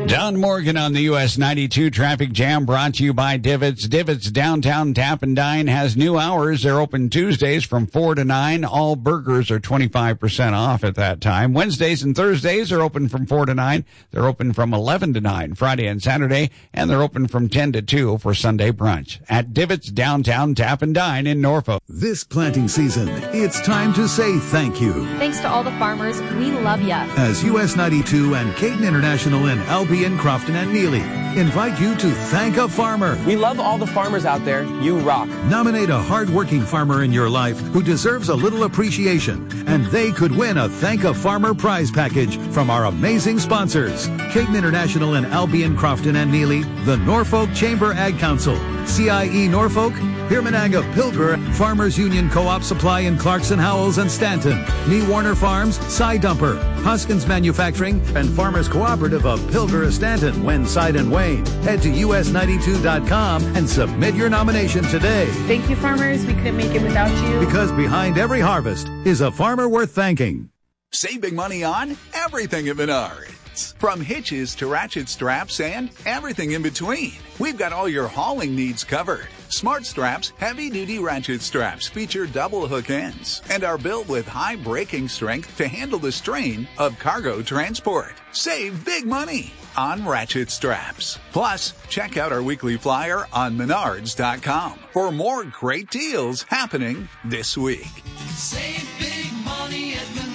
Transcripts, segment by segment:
Don Morgan on the US 92 traffic jam, brought to you by Divots. Divots Downtown Tap and Dine has new hours. They're open Tuesdays from 4 to 9. All burgers are 25% off at that time. Wednesdays and Thursdays are open from 4 to 9. They're open from 11 to 9 Friday and Saturday, and they're open from 10 to 2 for Sunday brunch at Divots Downtown Tap and Dine in Norfolk. This planting season, it's time to say thank you. Thanks to all the farmers. We love ya. As US 92 and Caden International in Albion, Crofton, and Neely invite you to thank a farmer. We love all the farmers out there. You rock. Nominate a hard-working farmer in your life who deserves a little appreciation, and they could win a Thank a Farmer prize package from our amazing sponsors: Caden International in Albion, Crofton, and Neely, the Norfolk Chamber Ag Council, CIE Norfolk, Pirmanaga Pilger, Farmers Union Co-op Supply in Clarkson, Howells, and Stanton, Nee Warner Farms, Cy Dumper, Hoskins Manufacturing, and Farmers Cooperative of Pilger, Stanton, Wenside, and Wayne. Head to us92.com and submit your nomination today. Thank you, farmers. We couldn't make it without you. Because behind every harvest is a farmer worth thanking. Save big money on everything at Menards. From hitches to ratchet straps and everything in between. We've got all your hauling needs covered. Smart Straps heavy-duty ratchet straps feature double hook ends and are built with high braking strength to handle the strain of cargo transport. Save big money on ratchet straps. Plus, check out our weekly flyer on Menards.com for more great deals happening this week. Save big money at Menards.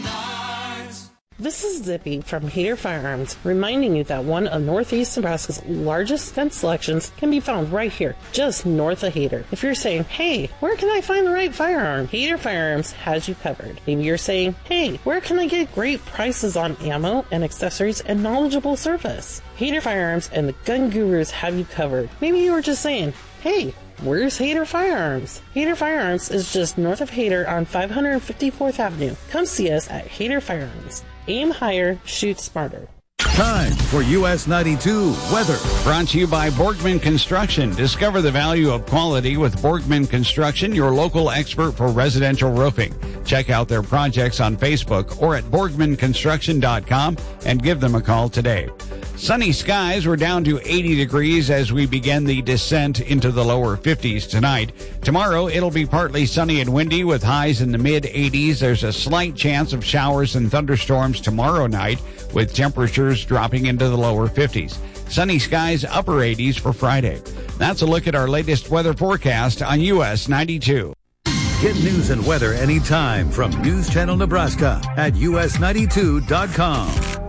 This is Zippy from Hader Firearms, reminding you that one of Northeast Nebraska's largest gun selections can be found right here, just north of Hader. If you're saying, hey, where can I find the right firearm? Hader Firearms has you covered. Maybe you're saying, hey, where can I get great prices on ammo and accessories and knowledgeable service? Hader Firearms and the Gun Gurus have you covered. Maybe you were just saying, hey, where's Hader Firearms? Hader Firearms is just north of Hader on 554th Avenue. Come see us at Hader Firearms. Aim higher, shoot smarter. Time for US 92 weather. Brought to you by Borgman Construction. Discover the value of quality with Borgman Construction, your local expert for residential roofing. Check out their projects on Facebook or at borgmanconstruction.com and give them a call today. Sunny skies. We're down to 80 degrees as we begin the descent into the lower 50s tonight. Tomorrow, it'll be partly sunny and windy with highs in the mid-80s. There's a slight chance of showers and thunderstorms tomorrow night with temperatures dropping into the lower 50s. Sunny skies, upper 80s for Friday. That's a look at our latest weather forecast on US 92. Get news and weather anytime from News Channel Nebraska at us92.com.